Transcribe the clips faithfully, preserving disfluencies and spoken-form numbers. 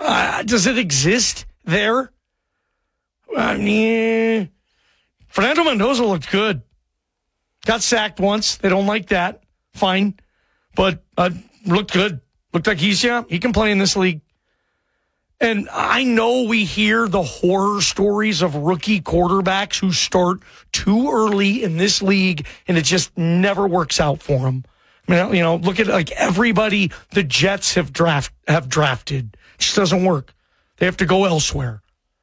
Uh, does it exist there? I mean, Fernando Mendoza looked good. Got sacked once. They don't like that. Fine. But uh, looked good. Looked like he's, yeah, he can play in this league. And I know we hear the horror stories of rookie quarterbacks who start too early in this league, and it just never works out for them. I mean, you know, look at like everybody the Jets have draft have drafted. It just doesn't work. They have to go elsewhere.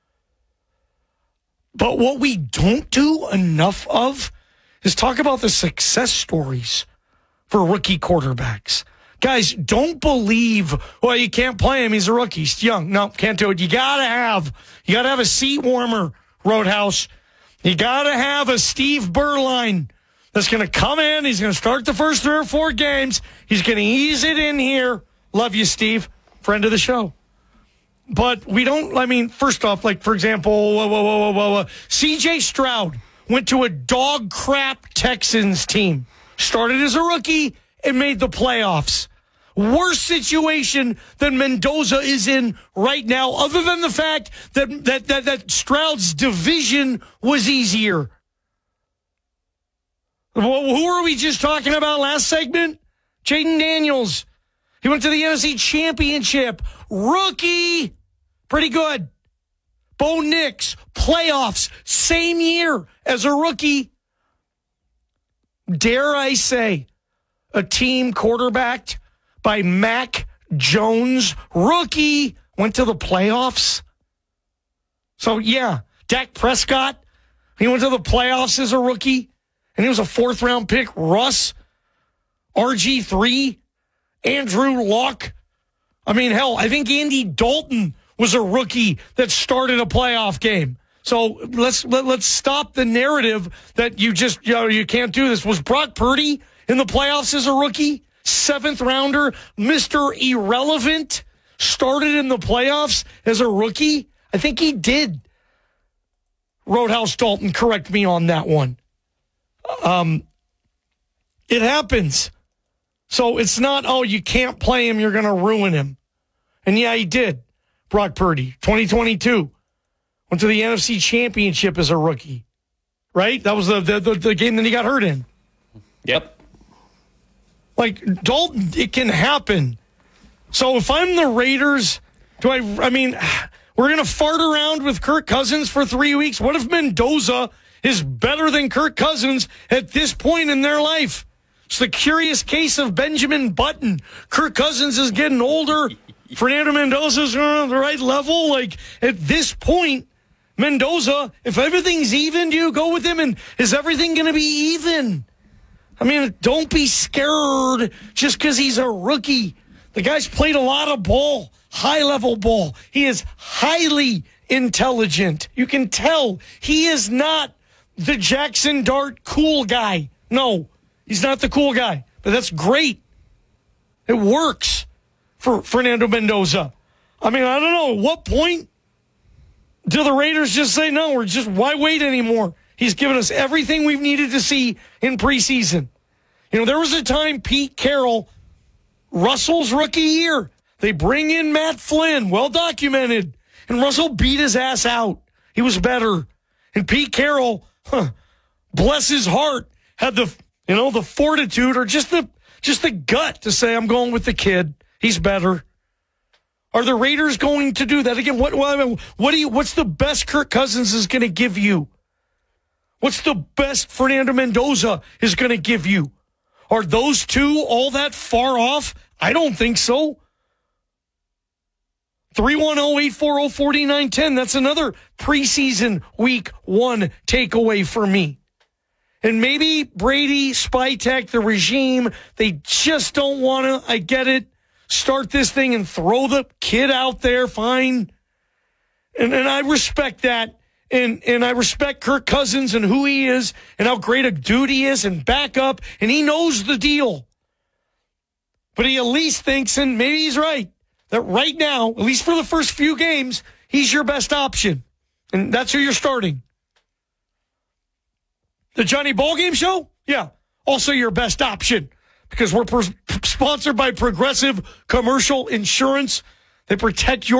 But what we don't do enough of is talk about the success stories for rookie quarterbacks. Guys, don't believe, well, you can't play him. He's a rookie. He's young. No, can't do it. You got to have, you got to have a seat warmer, Roadhouse. You got to have a Steve Berline that's going to come in. He's going to start the first three or four games. He's going to ease it in here. Love you, Steve. Friend of the show. But we don't, I mean, first off, like, for example, whoa, whoa, whoa, whoa, whoa, C J Stroud went to a dog crap Texans team. Started as a rookie and made the playoffs. Worse situation than Mendoza is in right now, other than the fact that that that, that Stroud's division was easier. Well, who were we just talking about last segment? Jaden Daniels. He went to the N F C Championship. Rookie. Pretty good. Bo Nix. Playoffs. Same year as a rookie. Dare I say, a team quarterbacked by Mac Jones, rookie, went to the playoffs. So, yeah, Dak Prescott, he went to the playoffs as a rookie, and he was a fourth-round pick. Russ, R G three, Andrew Luck. I mean, hell, I think Andy Dalton was a rookie that started a playoff game. So let's let, let's stop the narrative that you just, you know, you can't do this. Was Brock Purdy in the playoffs as a rookie? Seventh rounder, Mister Irrelevant, started in the playoffs as a rookie? I think he did. Roadhouse Dalton, correct me on that one. Um, it happens. So it's not, oh, you can't play him, you're going to ruin him. And yeah, he did. Brock Purdy, twenty twenty-two. Went to the N F C Championship as a rookie. Right? That was the, the, the, the game that he got hurt in. Yep. Like, Dalton, it can happen. So if I'm the Raiders, do I, I mean, we're going to fart around with Kirk Cousins for three weeks. What if Mendoza is better than Kirk Cousins at this point in their life? It's the curious case of Benjamin Button. Kirk Cousins is getting older. Fernando Mendoza's on the right level. Like, at this point, Mendoza, if everything's even, do you go with him? And is everything going to be even? I mean, don't be scared just because he's a rookie. The guy's played a lot of ball, high-level ball. He is highly intelligent. You can tell he is not the Jackson Dart cool guy. No, he's not the cool guy. But that's great. It works for Fernando Mendoza. I mean, I don't know. At what point do the Raiders just say, no, we're just, why wait anymore? He's given us everything we've needed to see in preseason. You know, there was a time Pete Carroll, Russell's rookie year, they bring in Matt Flynn, well documented, and Russell beat his ass out. He was better. And Pete Carroll, huh, bless his heart, had the, you know, the fortitude or just the just the gut to say, I'm going with the kid. He's better. Are the Raiders going to do that again? What what, what do you what's the best Kirk Cousins is going to give you? What's the best Fernando Mendoza is going to give you? Are those two all that far off? I don't think so. three one zero, eight four zero, four nine one zero. That's another preseason week one takeaway for me. And maybe Brady, Spytek, the regime, they just don't want to, I get it, start this thing and throw the kid out there, fine. And, and I respect that. And and I respect Kirk Cousins and who he is and how great a dude he is and backup, and he knows the deal. But he at least thinks, and maybe he's right, that right now, at least for the first few games, he's your best option. And that's who you're starting. The Johnny Ballgame Show? Yeah. Also your best option because we're per- sponsored by Progressive Commercial Insurance. They protect your